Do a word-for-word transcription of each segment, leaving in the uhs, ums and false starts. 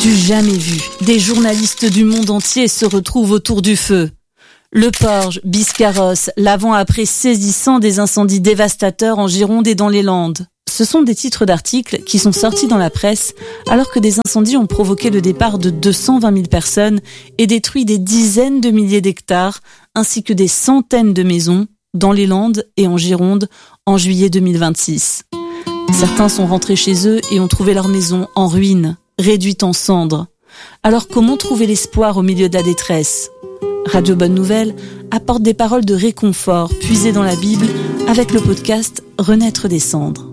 Du jamais vu, des journalistes du monde entier se retrouvent autour du feu. Le Porge, Biscarrosse, l'avant-après saisissant des incendies dévastateurs en Gironde et dans les Landes. Ce sont des titres d'articles qui sont sortis dans la presse alors que des incendies ont provoqué le départ de deux cent vingt mille personnes et détruit des dizaines de milliers d'hectares ainsi que des centaines de maisons dans les Landes et en Gironde en juillet deux mille vingt-six. Certains sont rentrés chez eux et ont trouvé leur maison en ruine, réduite en cendres. Alors comment trouver l'espoir au milieu de la détresse ? Radio Bonne Nouvelle apporte des paroles de réconfort puisées dans la Bible avec le podcast Renaître des cendres.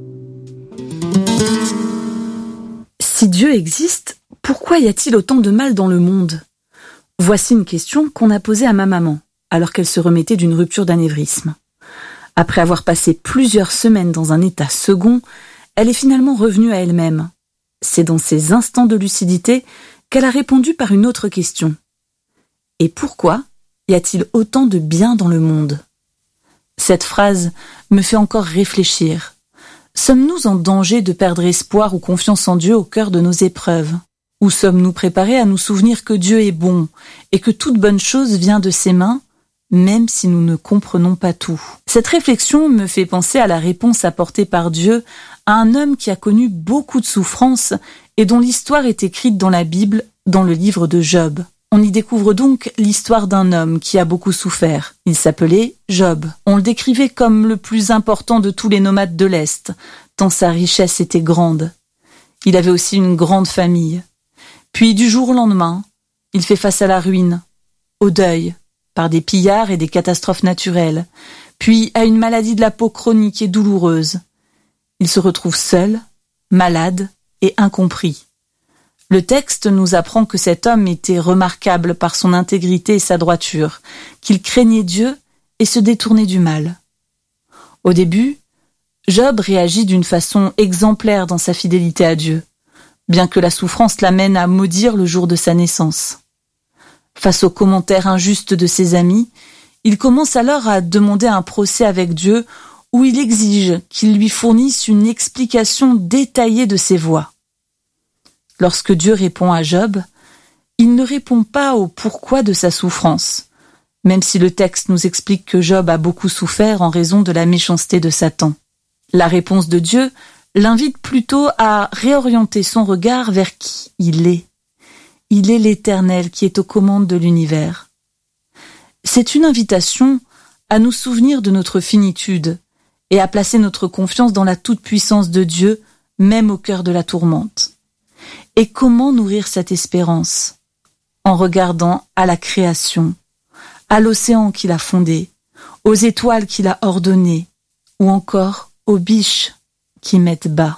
Si Dieu existe, pourquoi y a-t-il autant de mal dans le monde ? Voici une question qu'on a posée à ma maman, alors qu'elle se remettait d'une rupture d'anévrisme. Après avoir passé plusieurs semaines dans un état second, elle est finalement revenue à elle-même. C'est dans ces instants de lucidité qu'elle a répondu par une autre question. Et pourquoi y a-t-il autant de bien dans le monde ? Cette phrase me fait encore réfléchir. Sommes-nous en danger de perdre espoir ou confiance en Dieu au cœur de nos épreuves ? Ou sommes-nous préparés à nous souvenir que Dieu est bon et que toute bonne chose vient de ses mains, même si nous ne comprenons pas tout ? Cette réflexion me fait penser à la réponse apportée par Dieu à un homme qui a connu beaucoup de souffrances et dont l'histoire est écrite dans la Bible, dans le livre de Job. On y découvre donc l'histoire d'un homme qui a beaucoup souffert. Il s'appelait Job. On le décrivait comme le plus important de tous les nomades de l'Est, tant sa richesse était grande. Il avait aussi une grande famille. Puis du jour au lendemain, il fait face à la ruine, au deuil, par des pillards et des catastrophes naturelles, puis à une maladie de la peau chronique et douloureuse. Il se retrouve seul, malade et incompris. Le texte nous apprend que cet homme était remarquable par son intégrité et sa droiture, qu'il craignait Dieu et se détournait du mal. Au début, Job réagit d'une façon exemplaire dans sa fidélité à Dieu, bien que la souffrance l'amène à maudire le jour de sa naissance. Face aux commentaires injustes de ses amis, il commence alors à demander un procès avec Dieu où il exige qu'il lui fournisse une explication détaillée de ses voies. Lorsque Dieu répond à Job, il ne répond pas au pourquoi de sa souffrance, même si le texte nous explique que Job a beaucoup souffert en raison de la méchanceté de Satan. La réponse de Dieu l'invite plutôt à réorienter son regard vers qui il est. Il est l'Éternel qui est aux commandes de l'univers. C'est une invitation à nous souvenir de notre finitude et à placer notre confiance dans la toute-puissance de Dieu, même au cœur de la tourmente. Et comment nourrir cette espérance ? En regardant à la création, à l'océan qu'il a fondé, aux étoiles qu'il a ordonnées, ou encore aux biches qui mettent bas.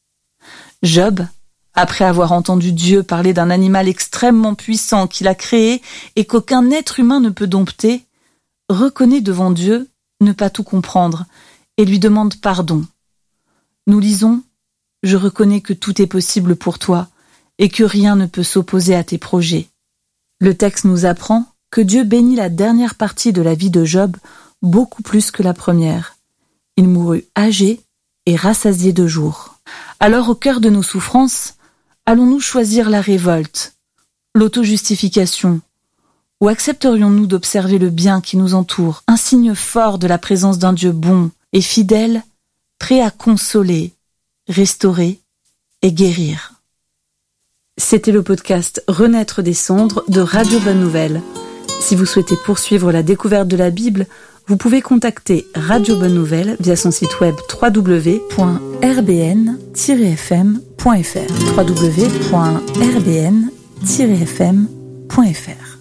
Job, après avoir entendu Dieu parler d'un animal extrêmement puissant qu'il a créé et qu'aucun être humain ne peut dompter, reconnaît devant Dieu ne pas tout comprendre et lui demande pardon. Nous lisons « Je reconnais que tout est possible pour toi et que rien ne peut s'opposer à tes projets ». Le texte nous apprend que Dieu bénit la dernière partie de la vie de Job beaucoup plus que la première. Il mourut âgé et rassasié de jours. Alors, au cœur de nos souffrances, allons-nous choisir la révolte, l'auto-justification, ou accepterions-nous d'observer le bien qui nous entoure, un signe fort de la présence d'un Dieu bon et fidèle, prêt à consoler, restaurer et guérir. C'était le podcast Renaître des cendres de Radio Bonne Nouvelle. Si vous souhaitez poursuivre la découverte de la Bible, vous pouvez contacter Radio Bonne Nouvelle via son site web w w w point r b n tiret f m point f r w w w point r b n tiret f m point f r.